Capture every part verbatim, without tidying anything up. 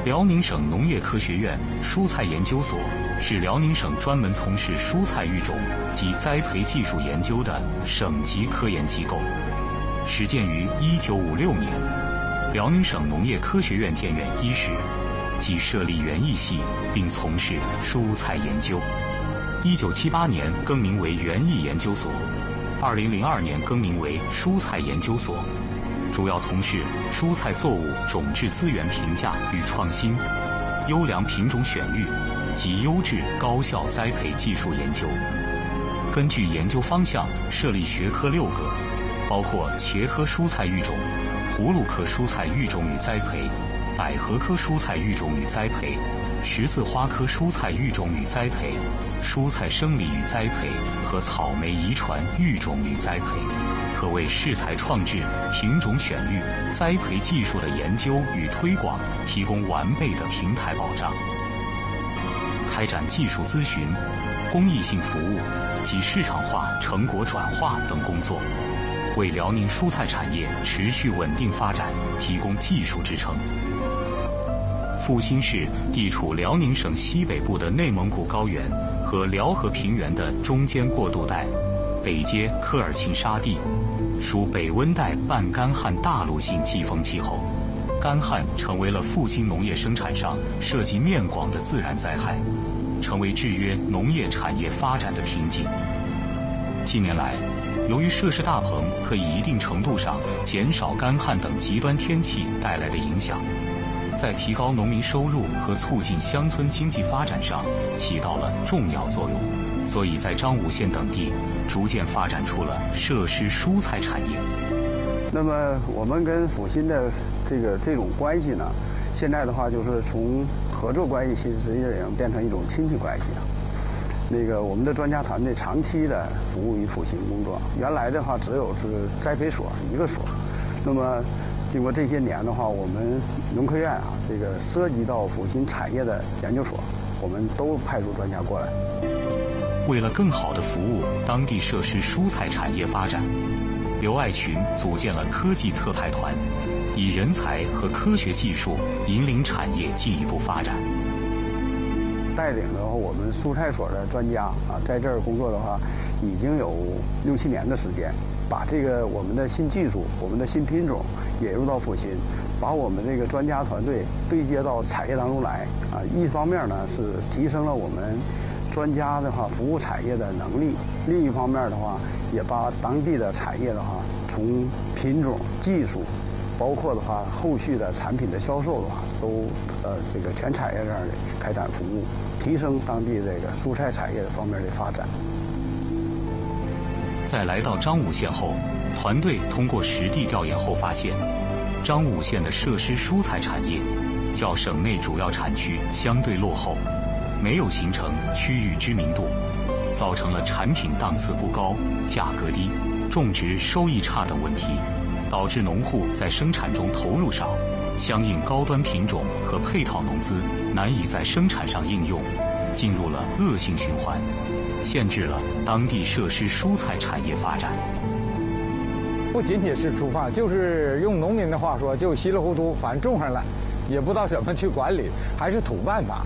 辽宁省农业科学院蔬菜研究所是辽宁省专门从事蔬菜育种及栽培技术研究的省级科研机构，始建于一九五六年。辽宁省农业科学院建院伊始，即设立园艺系，并从事蔬菜研究。一九七八年更名为园艺研究所，二零零二年更名为蔬菜研究所，主要从事蔬菜作物种质资源评价与创新、优良品种选育及优质高效栽培技术研究。根据研究方向设立学科六个，包括茄科蔬菜育种、葫芦科蔬菜育种与栽培、百合科蔬菜育种与栽培、十字花科蔬菜育种与栽培、蔬菜生理与栽培和草莓遗传育种与栽培，可为适材创制、品种选育、栽培技术的研究与推广提供完备的平台保障。开展技术咨询、公益性服务及市场化成果转化等工作，为辽宁蔬菜产业持续稳定发展提供技术支撑。阜新市地处辽宁省西北部的内蒙古高原和辽河平原的中间过渡带，北接科尔沁沙地，属北温带半干旱大陆性季风气候。干旱成为了阜新农业生产上涉及面广的自然灾害，成为制约农业产业发展的瓶颈。近年来，由于设施大棚可以一定程度上减少干旱等极端天气带来的影响，在提高农民收入和促进乡村经济发展上起到了重要作用，所以在张武县等地逐渐发展出了设施蔬菜产业。 那么我们跟阜新的这个这种关系呢，现在的话就是从合作关系其实实际上变成一种亲戚关系了。那个我们的专家团队长期的服务于阜新工作，原来的话只有是栽培所一个所，那么经过这些年的话，我们农科院啊，这个涉及到阜新产业的研究所，我们都派出专家过来。 为了更好地服务当地设施蔬菜产业发展，刘爱群组建了科技特派团，以人才和科学技术引领产业进一步发展。 带领的话，我们蔬菜所的专家啊，在这儿工作的话，已经有六七年的时间，把这个我们的新技术、我们的新品种引入到阜新，把我们这个专家团队对接到产业当中来啊。一方面呢是提升了我们专家的话服务产业的能力，另一方面的话也把当地的产业的话从品种、技术，包括的话后续的产品的销售的话，都呃这个全产业这样的开展服务，提升当地这个蔬菜产业方面的发展。 在来到张武县后，团队通过实地调研后发现，张武县的设施蔬菜产业较省内主要产区相对落后，没有形成区域知名度，造成了产品档次不高、价格低、种植收益差等问题，导致农户在生产中投入少，相应高端品种和配套农资难以在生产上应用，进入了恶性循环，限制了当地设施蔬菜产业发展。 不仅仅是出发，就是用农民的话说，就稀里糊涂，反正种上了，也不知道怎么去管理，还是土办法。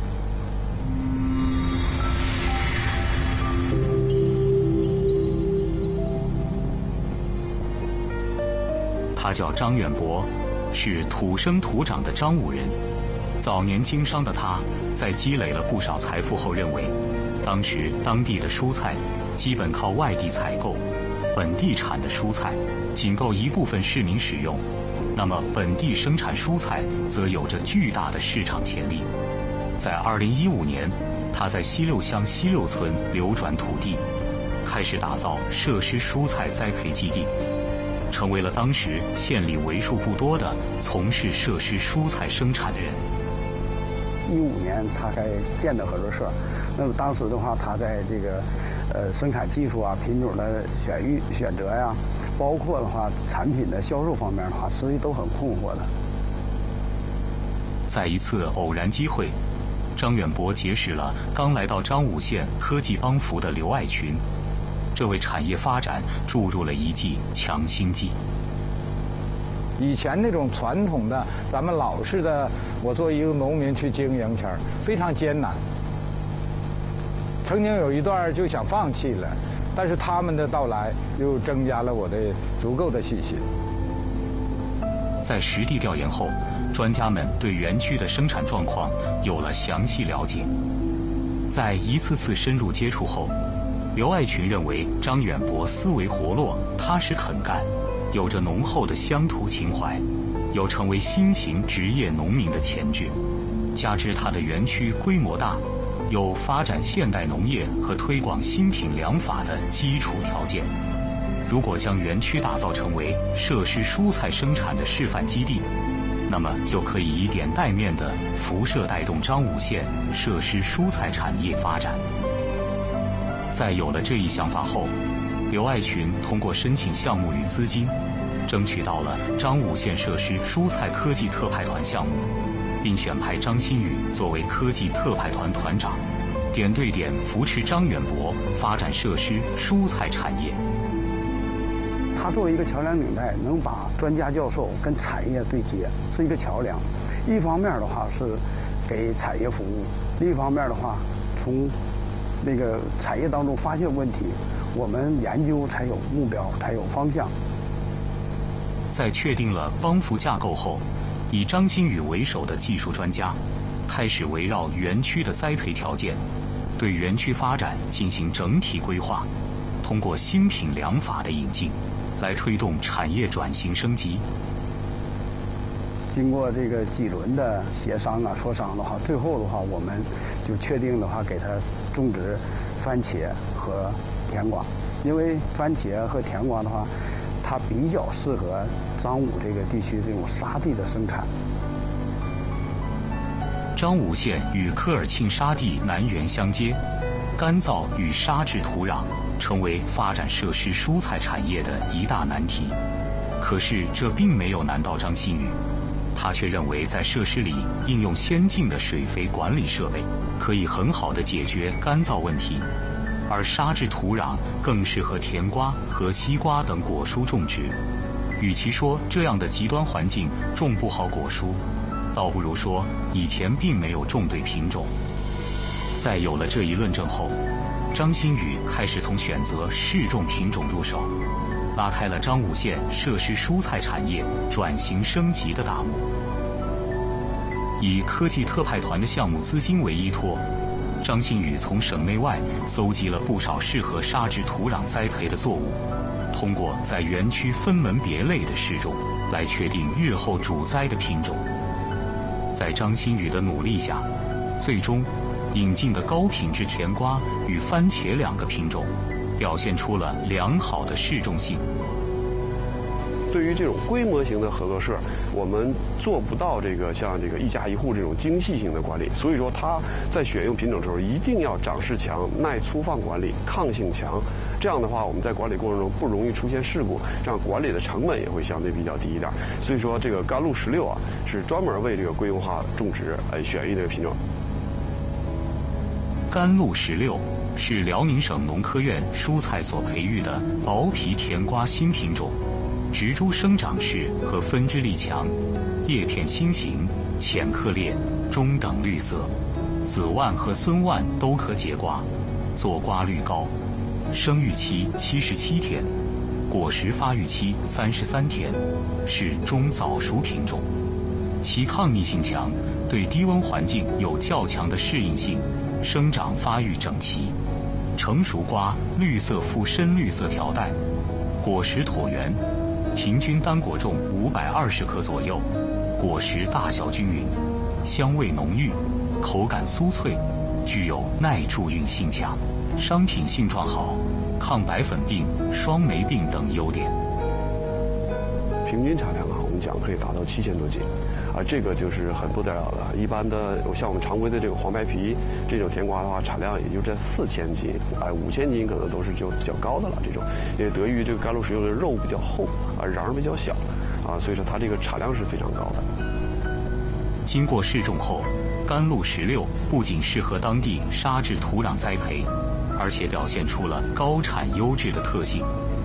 他叫张远博，是土生土长的张武人。早年经商的他，在积累了不少财富后，认为当时当地的蔬菜基本靠外地采购，本地产的蔬菜仅够一部分市民使用，那么本地生产蔬菜则有着巨大的市场潜力。在二零一五年，他在西六乡西六村流转土地，开始打造设施蔬菜栽培基地，成为了当时县里为数不多的从事设施蔬菜生产的人。 一五年他才建的合作社，那么当时的话，他在这个呃生产技术啊、品种的选育选择呀，包括的话产品的销售方面的话，实际都很困惑的。 在一次偶然机会，张远博结识了刚来到张武县科技帮扶的刘爱群，这为产业发展注入了一剂强心剂。 以前那种传统的咱们老式的，我作为一个农民去经营前儿非常艰难。曾经有一段就想放弃了，但是他们的到来又增加了我的足够的信心。 在实地调研后，专家们对园区的生产状况有了详细了解。在一次次深入接触后，刘爱群认为张远博思维活络、踏实肯干，有着浓厚的乡土情怀，有成为新型职业农民的潜质。加之他的园区规模大，有发展现代农业和推广新品粮法的基础条件。如果将园区打造成为设施蔬菜生产的示范基地，那么就可以以点带面的辐射带动彰武县设施蔬菜产业发展。在有了这一想法后，刘爱群通过申请项目与资金，争取到了彰武县设施蔬菜科技特派团项目，并选派张新宇作为科技特派团团长，点对点扶持张远博发展设施蔬菜产业。 他作为一个桥梁领带，能把专家教授跟产业对接，是一个桥梁。一方面的话是给产业服务，另一方面的话，从那个产业当中发现问题，我们研究才有目标，才有方向。 在确定了帮扶架构后，以张新宇为首的技术专家开始围绕园区的栽培条件，对园区发展进行整体规划，通过新品粮法的引进，来推动产业转型升级。 经过这个几轮的协商啊、磋商的话，最后的话，我们就确定的话，给它种植番茄和甜瓜，因为番茄和甜瓜的话，它比较适合彰武这个地区这种沙地的生产。 彰武县与科尔沁沙地南缘相接，干燥与沙质土壤成为发展设施蔬菜产业的一大难题。可是这并没有难到张新宇，他却认为在设施里应用先进的水肥管理设备，可以很好地解决干燥问题，而沙质土壤更适合甜瓜和西瓜等果蔬种植。与其说这样的极端环境种不好果蔬，倒不如说以前并没有种对品种。在有了这一论证后，张新宇开始从选择适种品种入手，拉开了彰武县设施蔬菜产业转型升级的大幕。以科技特派团的项目资金为依托，张新宇从省内外搜集了不少适合沙质土壤栽培的作物，通过在园区分门别类的试种，来确定日后主栽的品种。在张新宇的努力下，最终引进的高品质甜瓜与番茄两个品种表现出了良好的适种性。 对于这种规模型的合作社，我们做不到这个像这个一家一户这种精细性的管理，所以说它在选用品种的时候一定要长势强、耐粗放管理、抗性强。这样的话，我们在管理过程中不容易出现事故，这样管理的成本也会相对比较低一点。所以说，这个甘露十六啊，是专门为这个规模化种植来选育这个品种。 甘露十六是辽宁省农科院蔬菜所培育的薄皮甜瓜新品种，植株生长势和分枝力强，叶片心形，浅颗粒，中等绿色，子蔓和孙蔓都可结瓜，坐瓜率高，生育期七十七天，果实发育期三十三天，是中早熟品种，其抗逆性强，对低温环境有较强的适应性，生长发育整齐。成熟瓜绿色附深绿色条带，果实椭圆，平均单果重五百二十克左右，果实大小均匀，香味浓郁，口感酥脆，具有耐贮运性强，商品性状好，抗白粉病、双霉病等优点。 平均产量啊，我们讲可以达到七千多斤，啊，这个就是很不得了了。一般的像我们常规的这个黄白皮这种甜瓜的话，产量也就在四千斤，哎，五千斤可能都是就比较高的了。这种也得益于这个甘露十六的肉比较厚，啊，瓤比较小，啊，所以说它这个产量是非常高的。 经过试种后，甘露十六不仅适合当地沙质土壤栽培，而且表现出了高产优质的特性。